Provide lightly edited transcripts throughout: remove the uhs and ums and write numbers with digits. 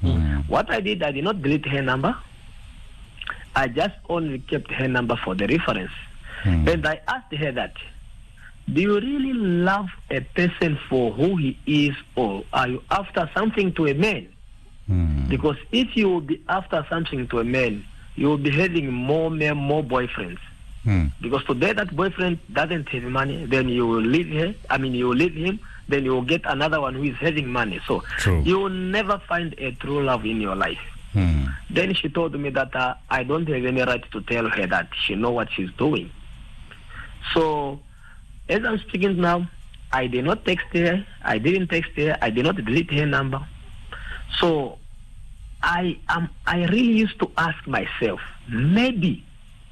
What I did not delete her number. I just only kept her number for the reference. And I asked her that, do you really love a person for who he is, or are you after something to a man? Because if you will be after something to a man, you will be having more men, more boyfriends. Because today that boyfriend doesn't have money, then you will leave her. You will leave him, then you will get another one who is having money. So you will never find a true love in your life. Then she told me that I don't have any right to tell her that. She knows what she's doing. So as I'm speaking now, I did not text her. I didn't text her. I did not delete her number. So I really used to ask myself, maybe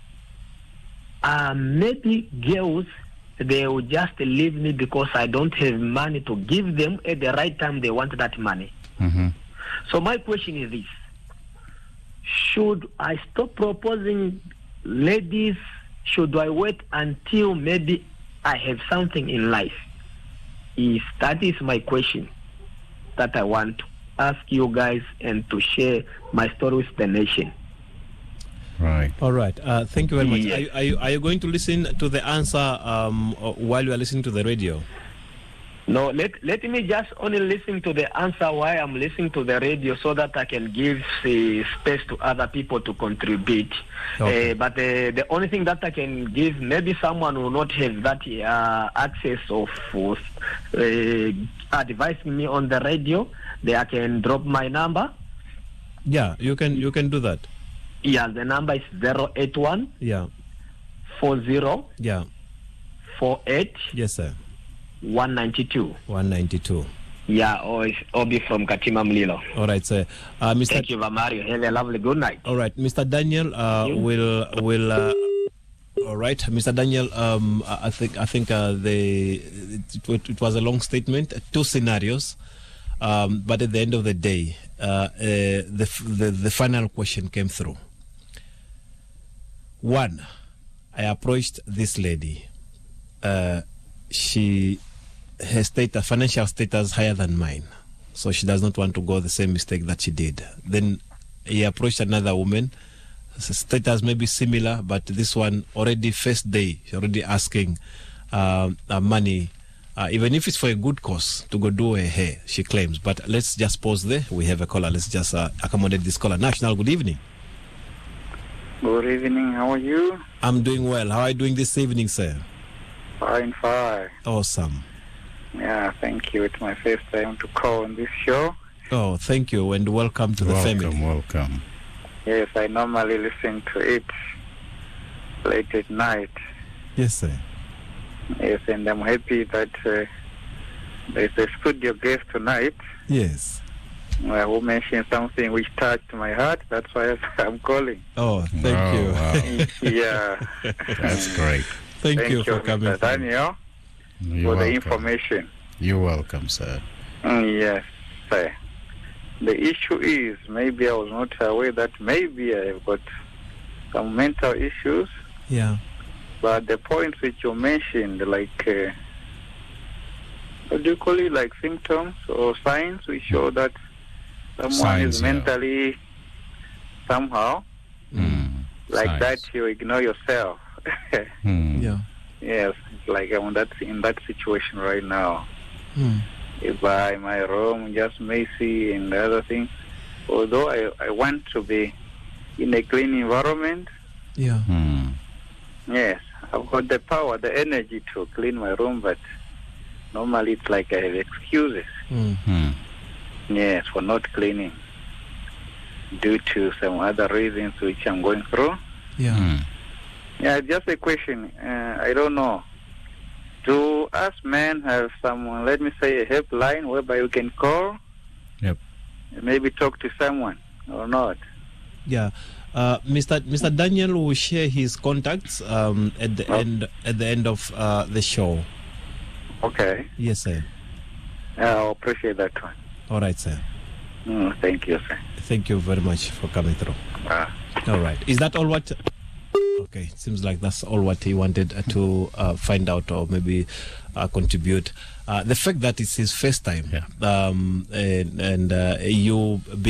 girls, they will just leave me because I don't have money to give them at the right time they want that money. So my question is this: should I stop proposing ladies? Should I wait until maybe I have something in life? If that is my question that I want to ask you guys and to share my story with the nation. Right. All right. Thank you very much. Yes. Are you going to listen to the answer while you are listening to the radio? No, let me just only listen to the answer while I'm listening to the radio, so that I can give space to other people to contribute. Okay. But the only thing that I can give, maybe someone will not have that access of advising me on the radio. I can drop my number. Yeah, you can do that. Yeah, the number is 081 Yeah. 40 Yeah. 48 Yes, sir. 192. 192. Yeah, or be from Katima Mlilo. All right, sir. Mr. Thank you, Mario. Have a lovely good night. All right, Mr. Daniel will. All right, Mr. Daniel. I think it was a long statement, 2 scenarios, but at the end of the day, the final question came through. One, I approached this lady. Her financial status higher than mine, so she does not want to go the same mistake that she did. Then he approached another woman, status may be similar, but this one already first day, she's already asking money, even if it's for a good cause, to go do her hair, she claims. But let's just pause there. We have a caller. Let's just accommodate this caller. National, good evening. Good evening. How are you? I'm doing well. How are you doing this evening, sir? Fine. Awesome. Yeah, thank you. It's my first time to call on this show. Oh, thank you, and welcome to the family. Welcome. Yes, I normally listen to it late at night. Yes, sir. Yes, and I'm happy that there's a studio guest tonight. Yes. Who mentioned something which touched my heart. That's why I'm calling. Oh, thank you. Wow. Yeah. That's great. Thank you for coming. Mr. Daniel, You're for the welcome. information. You're welcome, sir. Yes, sir. The issue is, maybe I was not aware that maybe I've got some mental issues. Yeah. But the points which you mentioned, like, what do you call it, like symptoms or signs which show that someone Signs, is yeah. mentally somehow, like Signs. that you ignore yourself. Yeah. Yes, it's like I'm in that situation right now. If I my room just messy and other things, although I want to be in a clean environment, Yeah. yes, I've got the power, the energy to clean my room, but normally it's like I have excuses, yes, for not cleaning due to some other reasons which I'm going through. Yeah. Yeah, just a question. I don't know. Do us men have someone, let me say, a helpline whereby you can call? Yep. And maybe talk to someone or not? Yeah. Mr. Daniel will share his contacts at the end of the show. Okay. Yes, sir. I'll appreciate that one. All right, sir. Thank you, sir. Thank you very much for coming through. All right. Is that all what... Okay, seems like that's all what he wanted to find out or maybe contribute. The fact that it's his first time, and you